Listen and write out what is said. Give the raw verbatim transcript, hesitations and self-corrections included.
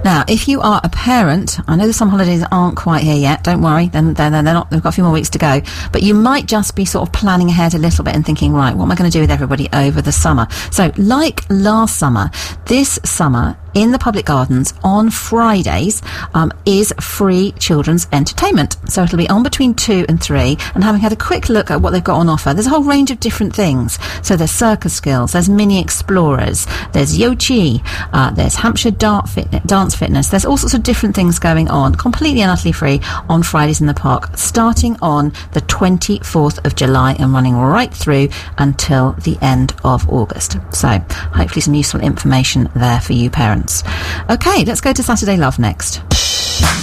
Now, if you are a parent, I know the summer holidays aren't quite here yet. Don't worry, then they're, they're not. They've got a few more weeks to go. But you might just be sort of planning ahead a little bit and thinking, right, what am I going to do with everybody over the summer? So, like last summer, this summer in the public gardens on Fridays um, is free children's entertainment. So it'll be on between two and three, and having had a quick look at what they've got on offer, there's a whole range of different things. So there's circus skills, there's mini explorers, there's Yochi, uh, there's Hampshire Dart fit- Dance Fitness. There's all sorts of different things going on, completely and utterly free on Fridays in the park, starting on the twenty-fourth of July and running right through until the end of August. So hopefully some useful information there for you parents. Okay, let's go to Saturday Love next.